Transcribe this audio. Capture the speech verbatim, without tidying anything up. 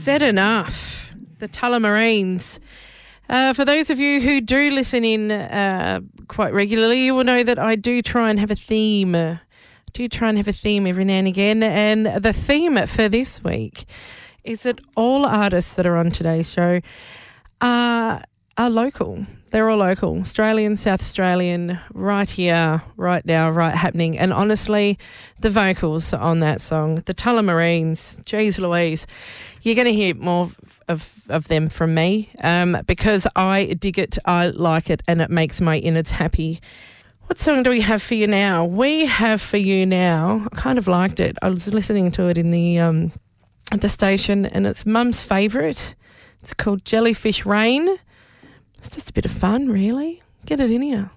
Said Enough, the Tullamarines. Uh, for those of you who do listen in uh, quite regularly, you will know that I do try and have a theme. I do try and have a theme every now and again. And the theme for this week is that all artists that are on today's show are, are local. They're all local, Australian, South Australian, right here, right now, right happening. And honestly, the vocals on that song, the Tullamarines, geez Louise, you're going to hear more of, of them from me um, because I dig it, I like it, and it makes my innards happy. What song do we have for you now? We have for you now, I kind of liked it. I was listening to it in the, um, at the station, and it's Mum's favourite. It's called Jellyfish Rain. It's just a bit of fun, really. Get it in here.